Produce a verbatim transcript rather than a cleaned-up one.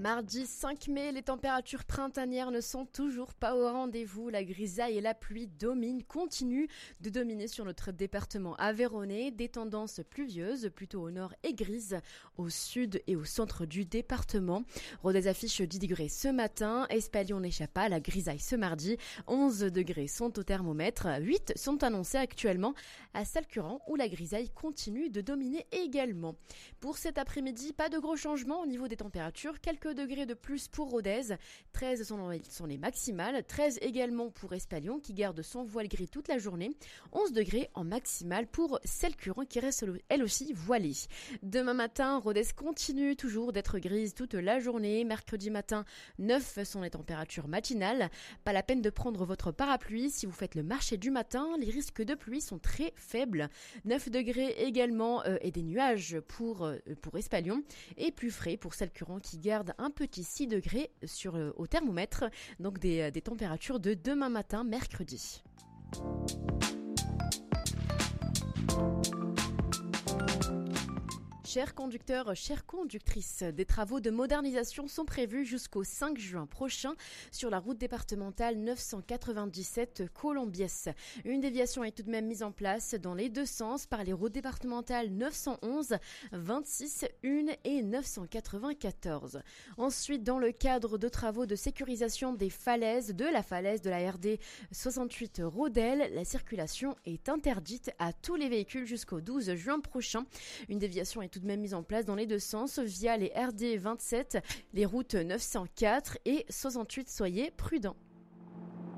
Mardi cinq mai, les températures printanières ne sont toujours pas au rendez-vous. La grisaille et la pluie dominent, continuent de dominer sur notre département aveyronnais. Des tendances pluvieuses, plutôt au nord et grises, au sud et au centre du département. Rodez affiche dix degrés ce matin, Espalion n'échappe pas à la grisaille ce mardi. onze degrés sont au thermomètre, huit sont annoncés actuellement à Salcurand où la grisaille continue de dominer également. Pour cet après-midi, pas de gros changements au niveau des températures, quelques degrés de plus pour Rodez, treize sont les maximales, treize également pour Espalion qui garde son voile gris toute la journée, onze degrés en maximale pour Salcurand qui reste elle aussi voilée. Demain matin, Rodez continue toujours d'être grise toute la journée, mercredi matin, neuf sont les températures matinales, pas la peine de prendre votre parapluie si vous faites le marché du matin, les risques de pluie sont très faibles, neuf degrés également euh, et des nuages pour, euh, pour Espalion et plus frais pour Salcurand qui garde un petit six degrés sur, euh, au thermomètre, donc des, des températures de demain matin, mercredi. Chers conducteurs, chères conductrices, des travaux de modernisation sont prévus jusqu'au cinq juin prochain sur la route départementale neuf cent quatre-vingt-dix-sept Colombiès. Une déviation est tout de même mise en place dans les deux sens par les routes départementales neuf cent onze, vingt-six, un et neuf cent quatre-vingt-quatorze. Ensuite, dans le cadre de travaux de sécurisation des falaises, de la falaise de la R D soixante-huit Rodel, la circulation est interdite à tous les véhicules jusqu'au douze juin prochain. Une déviation est tout de même mise en place dans les deux sens via les R D vingt-sept, les routes neuf cent quatre et soixante-huit. Soyez prudents.